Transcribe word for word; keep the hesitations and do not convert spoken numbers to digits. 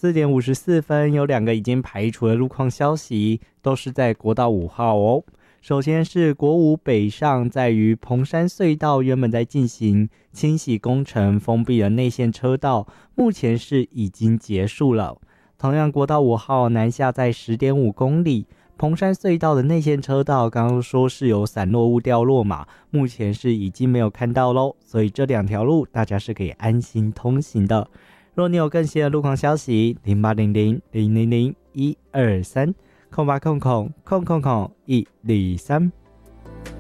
四点五十四分，有两个已经排除的路况消息，都是在国道五号哦。首先是国五北上，在于彭山隧道原本在进行清洗工程，封闭的内线车道，目前是已经结束了。同样，国道五号南下在 十点五公里，彭山隧道的内线车道刚刚说是有散落物掉落嘛，目前是已经没有看到咯，所以这两条路大家是可以安心通行的。若你有更新的路况消息，零八零零零零零一二三空八空空空空空一二三。